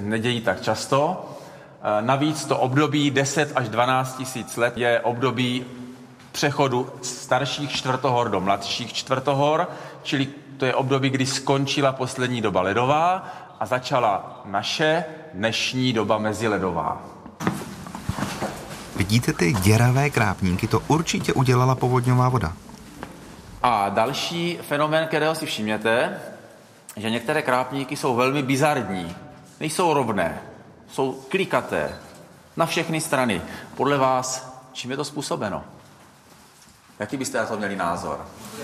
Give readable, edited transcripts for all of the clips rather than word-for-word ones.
nedějí tak často. Navíc to období 10 až 12 tisíc let je období přechodu starších čtvrtohor do mladších čtvrtohor, čili to je období, kdy skončila poslední doba ledová a začala naše dnešní doba meziledová. Vidíte ty děravé krápníky? To určitě udělala povodňová voda. A další fenomén, kterého si všimněte, že některé krápníky jsou velmi bizarní. Nejsou rovné, jsou klikaté na všechny strany. Podle vás, čím je to způsobeno? Jaký byste na to měli názor?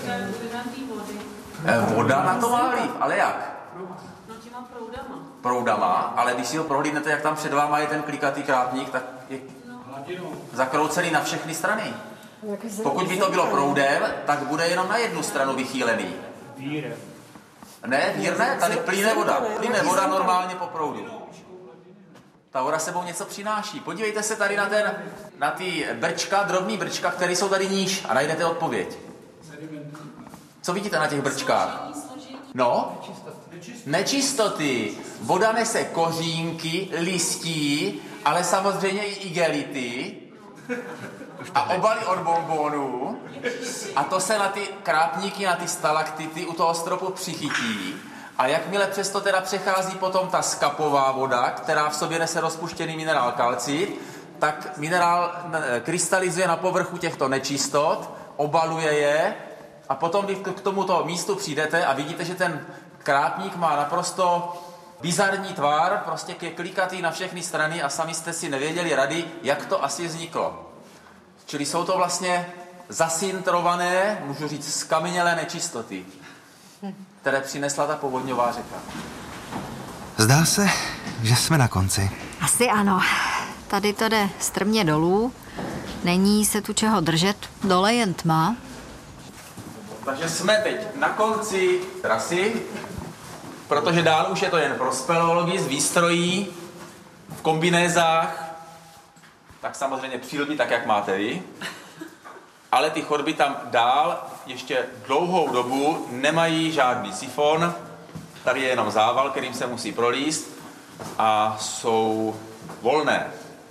Voda na to má vliv, ale jak? No těma proudama. Proudama, ale když si ho prohlídnete, jak tam před váma je ten klikatý krápník, tak je zakroucený na všechny strany. Pokud by to bylo proudem, tak bude jenom na jednu stranu vychýlený. Vírem. Ne, vír ne, tady plyne voda. Plyne voda normálně po proudu. Ta voda sebou něco přináší. Podívejte se tady na ty brčka, drobný brčka, které jsou tady níž a najdete odpověď. Co vidíte na těch brčkách? No? Nečistoty. Voda nese kořínky, listí, ale samozřejmě i igelity a obaly od bonbonů. A to se na ty krápníky, na ty stalaktity u toho stropu přichytí. A jakmile přesto teda přechází potom ta skapová voda, která v sobě nese rozpuštěný minerál kalcit, tak minerál krystalizuje na povrchu těchto nečistot, obaluje je a potom vy k tomuto místu přijdete a vidíte, že ten krápník má naprosto bizarní tvar, prostě klikatý na všechny strany a sami jste si nevěděli rady, jak to asi vzniklo. Čili jsou to vlastně zasintrované, můžu říct, skamenělé nečistoty, které přinesla ta povodňová řeka. Zdá se, že jsme na konci. Asi ano. Tady to jde strmě dolů. Není se tu čeho držet. Dole jen tma. Takže jsme teď na konci trasy, protože dál už je to jen pro speleologii s výstrojí, v kombinézách, tak samozřejmě přilby, tak jak máte vy. Ale ty chodby tam dál ještě dlouhou dobu nemají žádný sifon. Tady je jenom zával, kterým se musí prolíst a jsou volné.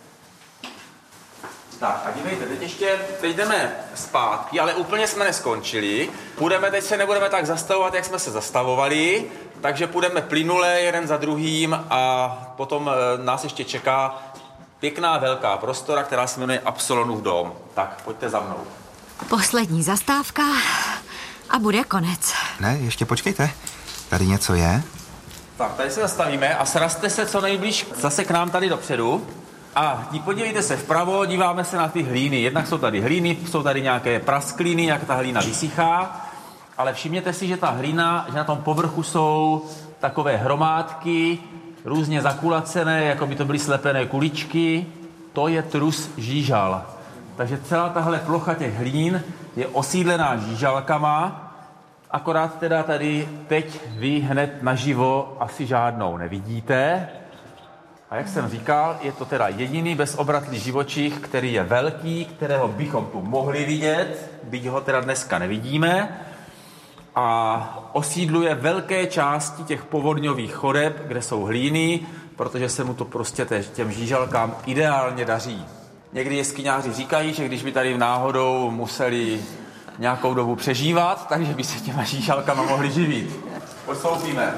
Tak a dívejte, teď jdeme zpátky, ale úplně jsme neskončili. Teď se nebudeme tak zastavovat, jak jsme se zastavovali, takže půjdeme plynule jeden za druhým a potom nás ještě čeká pěkná velká prostora, která se jmenuje Absolonův dom. Tak, pojďte za mnou. Poslední zastávka a bude konec. Ne, ještě počkejte. Tady něco je? Tak, tady se zastavíme a srazte se co nejblíž zase k nám tady dopředu. A podívejte se vpravo, díváme se na ty hlíny. Jednak jsou tady hlíny, jsou tady nějaké praskliny, jak ta hlína vysychá. Ale všimněte si, že ta hlína, že na tom povrchu jsou takové hromádky, různě zakulacené, jako by to byly slepené kuličky. To je trus žížal. Takže celá tahle plocha těch hlín je osídlená žížalkama, akorát teda tady teď vy hned naživo asi žádnou nevidíte. A jak jsem říkal, je to teda jediný bezobratlý živočich, který je velký, kterého bychom tu mohli vidět, byť ho teda dneska nevidíme. A osídluje velké části těch povodňových chodeb, kde jsou hlíny, protože se mu to prostě těm žížalkám ideálně daří. Někdy jeskyňáři říkají, že když by tady náhodou museli nějakou dobu přežívat, takže by se těma žížalkama mohli živit. Postoupíme.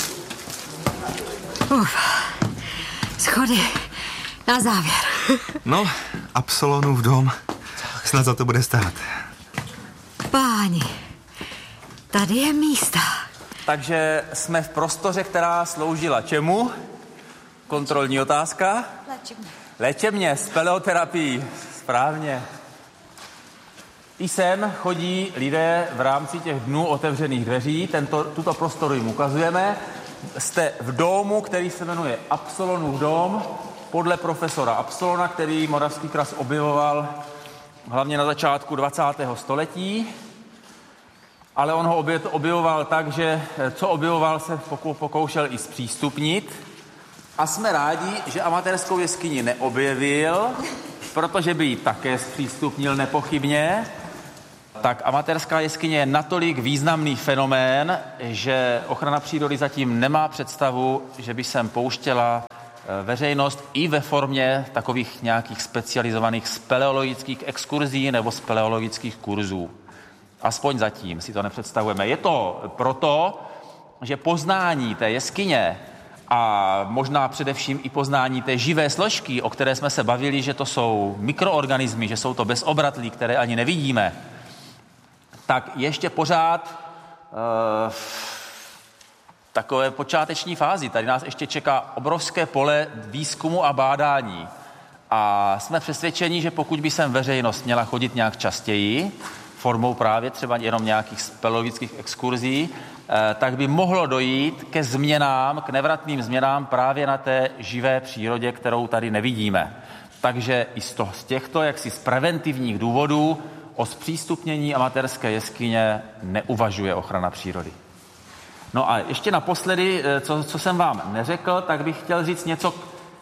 Schody na závěr. No, Absolonův dom. Snad za to bude stát. Páni, tady je místa. Takže jsme v prostoře, která sloužila čemu? Kontrolní otázka? Léčebně, speleoterapii. Správně. I sem chodí lidé v rámci těch dnů otevřených dveří. Tuto prostoru jim ukazujeme. Jste v domu, který se jmenuje Absolonův dom, podle profesora Absolona, který Moravský kras objevoval hlavně na začátku 20. století. Ale on ho objevoval tak, že co objevoval, se pokoušel i zpřístupnit. A jsme rádi, že amatérskou jeskyni neobjevil, protože by ji také zpřístupnil nepochybně. Tak amatérská jeskyně je natolik významný fenomén, že ochrana přírody zatím nemá představu, že by sem pouštěla veřejnost i ve formě takových nějakých specializovaných speleologických exkurzí nebo speleologických kurzů. Aspoň zatím si to nepředstavujeme. Je to proto, že poznání té jeskyně a možná především i poznání té živé složky, o které jsme se bavili, že to jsou mikroorganismy, že jsou to bezobratlí, které ani nevidíme, tak ještě pořád v takové počáteční fázi. Tady nás ještě čeká obrovské pole výzkumu a bádání. A jsme přesvědčeni, že pokud by sem veřejnost měla chodit nějak častěji, formou právě třeba jenom nějakých speleologických exkurzí, tak by mohlo dojít ke změnám, k nevratným změnám právě na té živé přírodě, kterou tady nevidíme. Takže i z těchto jaksi z preventivních důvodů o zpřístupnění amatérské jeskyně neuvažuje ochrana přírody. No a ještě naposledy, co jsem vám neřekl, tak bych chtěl říct něco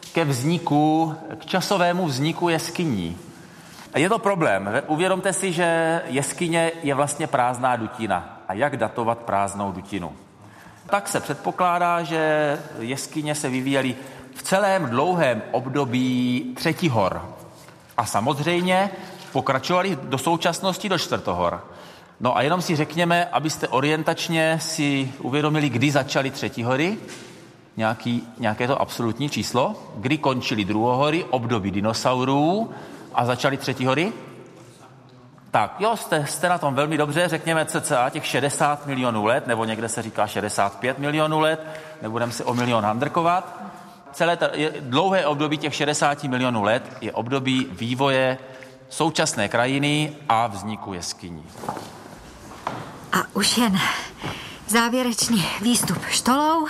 k časovému vzniku jeskyní. Je to problém. Uvědomte si, že jeskyně je vlastně prázdná dutina. A jak datovat prázdnou dutinu? Tak se předpokládá, že jeskyně se vyvíjely v celém dlouhém období třetihor. A samozřejmě pokračovaly do současnosti do čtvrtohor. No a jenom si řekněme, abyste orientačně si uvědomili, kdy začaly třetihory, nějaké to absolutní číslo, kdy končily druhohory, období dinosaurů a začaly třetihory. Tak jo, jste na tom velmi dobře, řekněme cca těch 60 milionů let, nebo někde se říká 65 milionů let, nebudeme se o milion handrkovat. Celé dlouhé období těch 60 milionů let je období vývoje současné krajiny a vzniku jeskyní. A už jen závěrečný výstup štolou,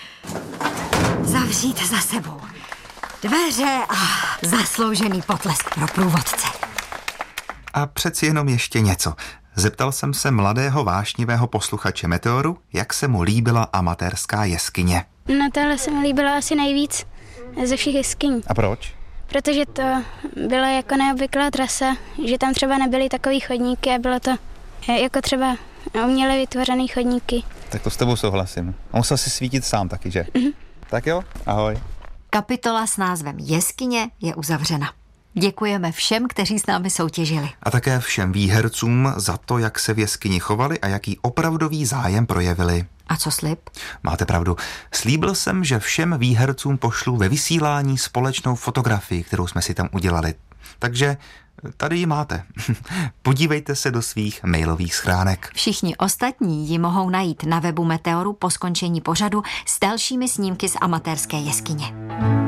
zavřít za sebou dveře a zasloužený potlesk pro průvodce. A přeci jenom ještě něco. Zeptal jsem se mladého vášnivého posluchače Meteoru, jak se mu líbila amatérská jeskyně. No tohle se mi líbilo asi nejvíc ze všech jeskyní. A proč? Protože to byla jako neobvyklá trasa, že tam třeba nebyly takový chodníky a bylo to jako třeba uměle vytvořený chodníky. Tak to s tebou souhlasím. A musel si svítit sám taky, že? Tak jo, ahoj. Kapitola s názvem Jeskyně je uzavřena. Děkujeme všem, kteří s námi soutěžili. A také všem výhercům za to, jak se v jeskyni chovali a jaký opravdový zájem projevili. A co slib? Máte pravdu. Slíbil jsem, že všem výhercům pošlu ve vysílání společnou fotografii, kterou jsme si tam udělali. Takže tady ji máte. Podívejte se do svých mailových schránek. Všichni ostatní ji mohou najít na webu Meteoru po skončení pořadu s dalšími snímky z amatérské jeskyně.